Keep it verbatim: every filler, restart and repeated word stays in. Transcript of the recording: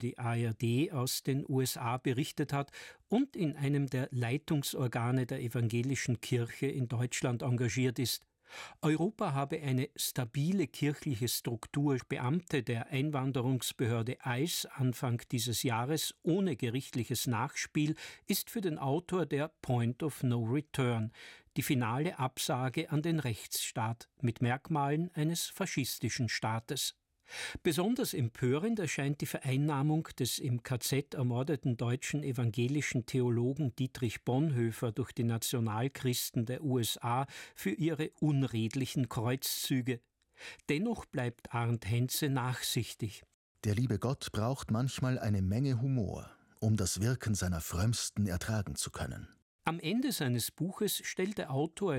die A R D aus den U S A berichtet hat und in einem der Leitungsorgane der evangelischen Kirche in Deutschland engagiert ist. Europa habe eine stabile kirchliche Struktur. Beamte der Einwanderungsbehörde I C E Anfang dieses Jahres ohne gerichtliches Nachspiel ist für den Autor der Point of No Return, die finale Absage an den Rechtsstaat mit Merkmalen eines faschistischen Staates. Besonders empörend erscheint die Vereinnahmung des im K Z ermordeten deutschen evangelischen Theologen Dietrich Bonhoeffer durch die Nationalchristen der U S A für ihre unredlichen Kreuzzüge. Dennoch bleibt Arndt Hentze nachsichtig. Der liebe Gott braucht manchmal eine Menge Humor, um das Wirken seiner Frömmsten ertragen zu können. Am Ende seines Buches stellt der Autor